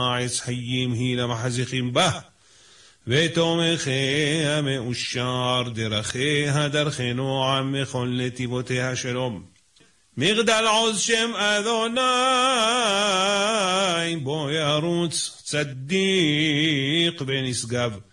עץ חיים היא למחזיקים בה, ותומכיה מאושר, דרכיה דרכי נועם, מכל נתיבותיה שלום. מגדל עוז שם אדוני, בו ירוץ צדיק ונשגב.